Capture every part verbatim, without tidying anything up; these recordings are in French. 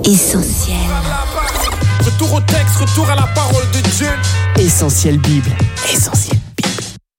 Essentiel. Retour au texte, retour à la parole de Dieu. Essentiel Bible. Essentiel Bible.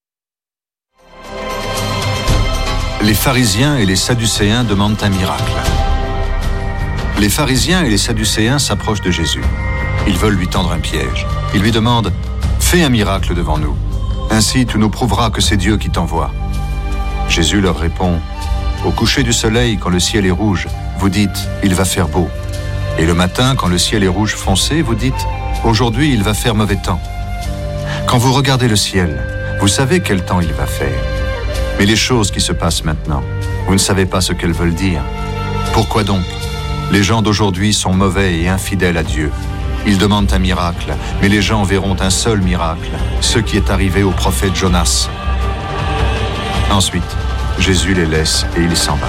Les pharisiens et les sadducéens demandent un miracle. Les pharisiens et les sadducéens s'approchent de Jésus. Ils veulent lui tendre un piège. Ils lui demandent « Fais un miracle devant nous. Ainsi tu nous prouveras que c'est Dieu qui t'envoie. » Jésus leur répond « Au coucher du soleil, quand le ciel est rouge, vous dites « Il va faire beau ». Et le matin, quand le ciel est rouge foncé, vous dites « Aujourd'hui, il va faire mauvais temps ». Quand vous regardez le ciel, vous savez quel temps il va faire. Mais les choses qui se passent maintenant, vous ne savez pas ce qu'elles veulent dire. Pourquoi donc ? Les gens d'aujourd'hui sont mauvais et infidèles à Dieu. Ils demandent un miracle, mais les gens verront un seul miracle, ce qui est arrivé au prophète Jonas. Ensuite, Jésus les laisse et il s'en va.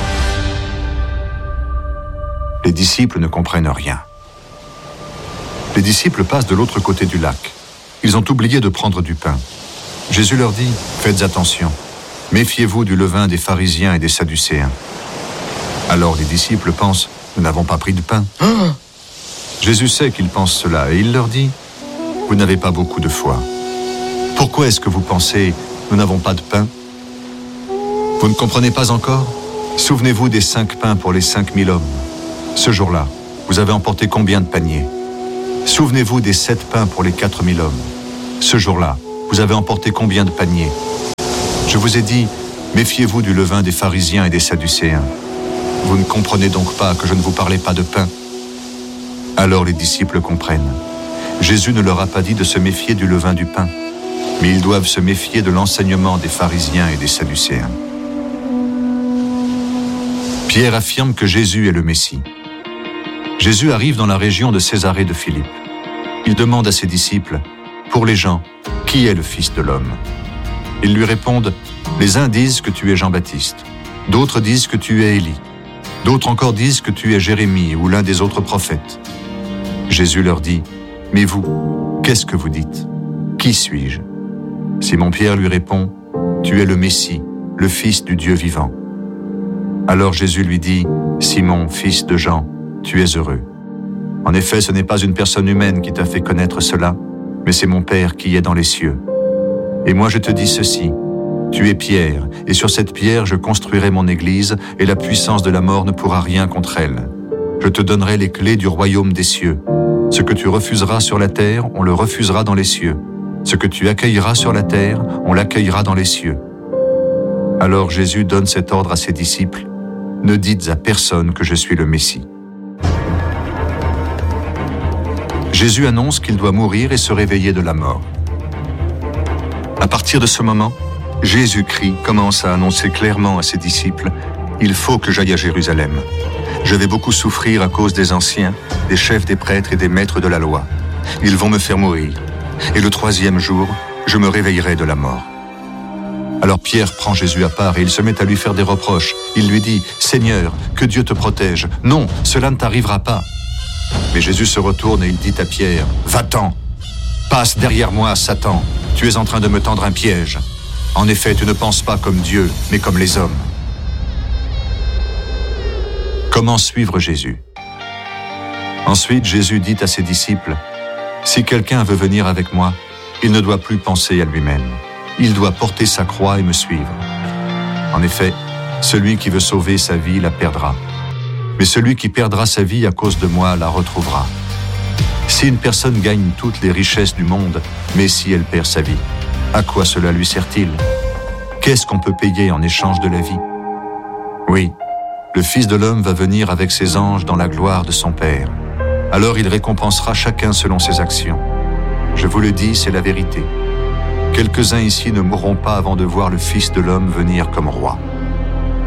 Les disciples ne comprennent rien. Les disciples passent de l'autre côté du lac. Ils ont oublié de prendre du pain. Jésus leur dit « Faites attention, méfiez-vous du levain des pharisiens et des sadducéens. » Alors les disciples pensent « Nous n'avons pas pris de pain. » Ah ! Jésus sait qu'ils pensent cela et il leur dit « Vous n'avez pas beaucoup de foi. Pourquoi est-ce que vous pensez « Nous n'avons pas de pain » ? Vous ne comprenez pas encore ? Souvenez-vous des cinq pains pour les cinq mille hommes. Ce jour-là, vous avez emporté combien de paniers ? Souvenez-vous des sept pains pour les quatre mille hommes. Ce jour-là, vous avez emporté combien de paniers ? Je vous ai dit, méfiez-vous du levain des pharisiens et des sadducéens. Vous ne comprenez donc pas que je ne vous parlais pas de pain ? Alors les disciples comprennent. Jésus ne leur a pas dit de se méfier du levain du pain, mais ils doivent se méfier de l'enseignement des pharisiens et des sadducéens. Pierre affirme que Jésus est le Messie. Jésus arrive dans la région de Césarée de Philippe. Il demande à ses disciples, « Pour les gens, qui est le Fils de l'homme ?» Ils lui répondent, « Les uns disent que tu es Jean-Baptiste, d'autres disent que tu es Élie, d'autres encore disent que tu es Jérémie ou l'un des autres prophètes. » Jésus leur dit, « Mais vous, qu'est-ce que vous dites ? Qui suis-je » Simon-Pierre lui répond, « Tu es le Messie, le Fils du Dieu vivant. » Alors Jésus lui dit, « Simon, fils de Jean, tu es heureux. En effet, ce n'est pas une personne humaine qui t'a fait connaître cela, mais c'est mon Père qui est dans les cieux. Et moi je te dis ceci, tu es Pierre, et sur cette pierre je construirai mon église, et la puissance de la mort ne pourra rien contre elle. Je te donnerai les clés du royaume des cieux. Ce que tu refuseras sur la terre, on le refusera dans les cieux. Ce que tu accueilleras sur la terre, on l'accueillera dans les cieux. » Alors Jésus donne cet ordre à ses disciples, « Ne dites à personne que je suis le Messie. » Jésus annonce qu'il doit mourir et se réveiller de la mort. À partir de ce moment, Jésus-Christ commence à annoncer clairement à ses disciples « Il faut que j'aille à Jérusalem. Je vais beaucoup souffrir à cause des anciens, des chefs des prêtres et des maîtres de la loi. Ils vont me faire mourir. Et le troisième jour, je me réveillerai de la mort. » Alors Pierre prend Jésus à part et il se met à lui faire des reproches. Il lui dit « Seigneur, que Dieu te protège. Non, cela ne t'arrivera pas. » Mais Jésus se retourne et il dit à Pierre « Va-t'en, passe derrière moi, Satan. Tu es en train de me tendre un piège. En effet, tu ne penses pas comme Dieu, mais comme les hommes. » Comment suivre Jésus ? Ensuite, Jésus dit à ses disciples « Si quelqu'un veut venir avec moi, il ne doit plus penser à lui-même. Il doit porter sa croix et me suivre. En effet, celui qui veut sauver sa vie la perdra. Mais celui qui perdra sa vie à cause de moi la retrouvera. Si une personne gagne toutes les richesses du monde, mais si elle perd sa vie, à quoi cela lui sert-il ? Qu'est-ce qu'on peut payer en échange de la vie ? Oui, le Fils de l'homme va venir avec ses anges dans la gloire de son Père. Alors il récompensera chacun selon ses actions. Je vous le dis, c'est la vérité. Quelques-uns ici ne mourront pas avant de voir le Fils de l'homme venir comme roi.